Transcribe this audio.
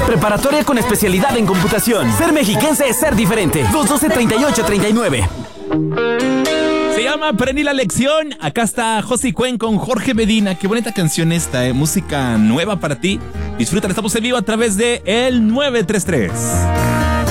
Preparatoria con especialidad en computación. Ser mexiquense es ser diferente. 212-3839. Se llama Aprendí la lección. Acá está Josie Cuen con Jorge Medina. Qué bonita canción esta, música nueva para ti. Disfrútala, estamos en vivo a través de el 933.